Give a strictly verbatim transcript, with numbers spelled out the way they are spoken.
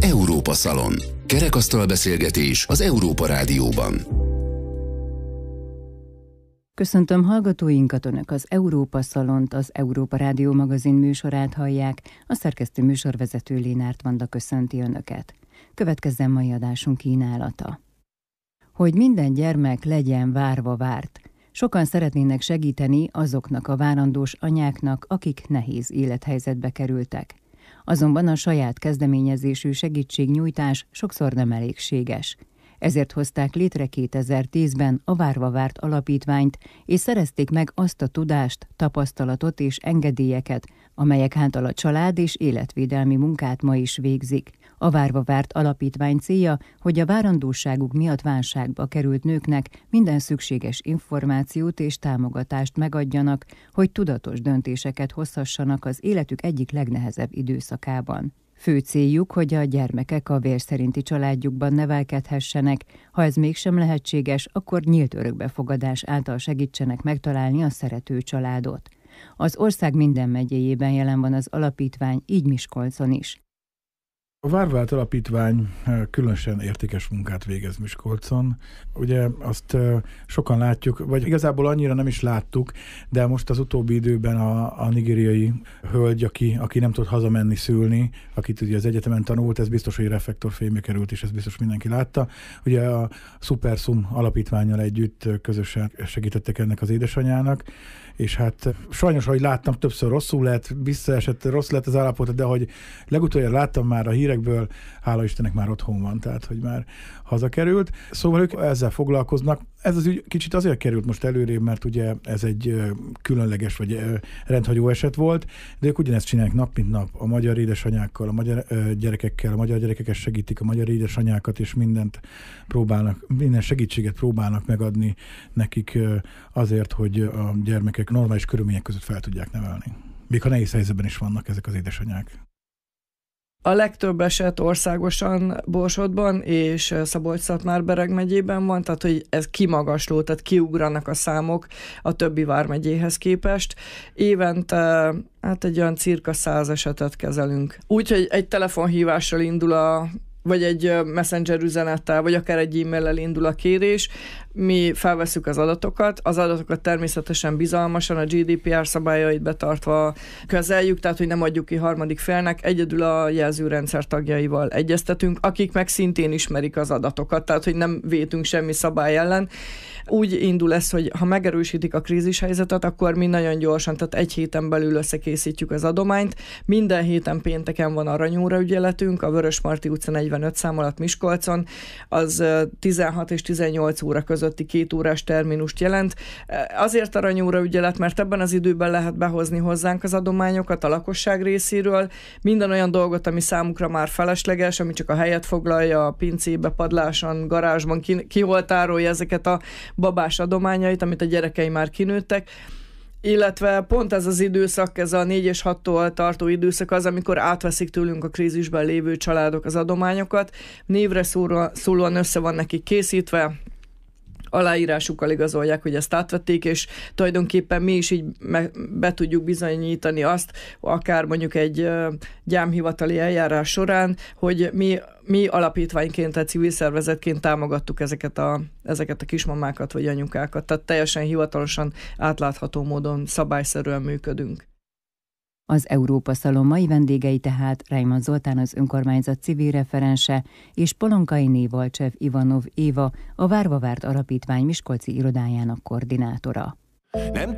Európa Szalon. Kerekasztal beszélgetés az Európa Rádióban. Köszöntöm hallgatóinkat, Önök az Európa Szalont, az Európa Rádió magazin műsorát hallják, a szerkesztő műsorvezető Lénárt Vanda köszönti Önöket. Következzen mai adásunk kínálata. Hogy minden gyermek legyen várva várt. Sokan szeretnének segíteni azoknak a várandós anyáknak, akik nehéz élethelyzetbe kerültek. Azonban a saját kezdeményezésű segítségnyújtás sokszor nem elégséges. Ezért hozták létre kétezer-tízben a Várva Várt alapítványt, és szerezték meg azt a tudást, tapasztalatot és engedélyeket, amelyek által a család és életvédelmi munkát ma is végzik. A Várva Várt alapítvány célja, hogy a várandóságuk miatt válságba került nőknek minden szükséges információt és támogatást megadjanak, hogy tudatos döntéseket hozhassanak az életük egyik legnehezebb időszakában. Fő céljuk, hogy a gyermekek a vér szerinti családjukban nevelkedhessenek, ha ez mégsem lehetséges, akkor nyílt örökbefogadás által segítsenek megtalálni a szerető családot. Az ország minden megyéjében jelen van az alapítvány, így Miskolcon is. A Várva Várt alapítvány különösen értékes munkát végez Miskolcon. Ugye azt sokan látjuk, vagy igazából annyira nem is láttuk, de most az utóbbi időben a, a nigériai hölgy, aki, aki nem tud hazamenni szülni, akit ugye az egyetemen tanult, ez biztos, hogy reflektorfénybe került, és ez biztos mindenki látta. Ugye a Supersum alapítvánnyal együtt közösen segítettek ennek az édesanyának, és hát sajnos, ahogy láttam, többször rosszul lett, visszaesett, rossz lett az állapota, de ahogy legutoljára láttam már a hírekből, hála Istennek már otthon van, tehát hogy már hazakerült. Szóval ők ezzel foglalkoznak. Ez az ügy kicsit azért került most előrébb, mert ugye ez egy különleges vagy rendhagyó eset volt, de ők ugyanezt csinálják nap mint nap a magyar édesanyákkal, a magyar gyerekekkel, a magyar gyerekeket segítik, a magyar édesanyákat, és mindent próbálnak, minden segítséget próbálnak megadni nekik azért, hogy a gyermekek normális körülmények között fel tudják nevelni. Még ha nehéz helyzetben is vannak ezek az édesanyák. A legtöbb eset országosan Borsodban és Szabolcs-Szatmár-Bereg megyében van, tehát hogy ez kimagasló, tehát kiugranak a számok a többi vármegyéhez képest. Évente hát egy olyan cirka száz esetet kezelünk. Úgyhogy egy telefonhívással indul a vagy egy messenger üzenettel, vagy akár egy e-maillel indul a kérés, mi felvesszük az adatokat, az adatokat természetesen bizalmasan, a gé dé pé er szabályait betartva kezeljük, tehát hogy nem adjuk ki harmadik félnek, egyedül a jelzőrendszer tagjaival egyeztetünk, akik meg szintén ismerik az adatokat, tehát hogy nem vétünk semmi szabály ellen. Úgy indul ez, hogy ha megerősítik a krízishelyzetet, akkor mi nagyon gyorsan, tehát egy héten belül összekészítjük az adományt. Minden héten pénteken van aranyóra ügyeletünk, a Vörösmarty utca negyvenöt szám alatt Miskolcon, az tizenhat és tizennyolc óra közötti két órás terminust jelent. Azért aranyóra ügyelet, mert ebben az időben lehet behozni hozzánk az adományokat a lakosság részéről, minden olyan dolgot, ami számukra már felesleges, ami csak a helyet foglalja, a pincébe, padláson, garázsban, ki, ki hol tárolja ezeket a babás adományait, amit a gyerekei már kinőttek, illetve pont ez az időszak, ez a négy és hattól tartó időszak az, amikor átveszik tőlünk a krízisben lévő családok az adományokat, névre szólóan össze van nekik készítve, aláírásukkal igazolják, hogy ezt átvették, és tulajdonképpen mi is így be tudjuk bizonyítani azt, akár mondjuk egy gyámhivatali eljárás során, hogy mi, mi alapítványként, tehát civil szervezetként támogattuk ezeket a, ezeket a kismamákat vagy anyukákat, tehát teljesen hivatalosan, átlátható módon, szabályszerűen működünk. Az Európa Szalon mai vendégei tehát Reimann Zoltán, az önkormányzat civil referense, és Polonkai Névalcsev Ivanov Éva, a Várva Várt alapítvány miskolci irodájának koordinátora. Nem